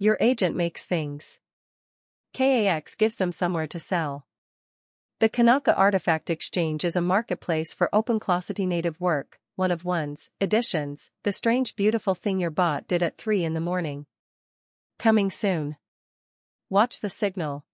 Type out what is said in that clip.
Your agent makes things. KAX gives them somewhere to sell. The Kanaka Artifact Exchange is a marketplace for OpenClossity native work, one-of-ones, editions, the strange beautiful thing your bot did at 3 in the morning. Coming soon. Watch the signal.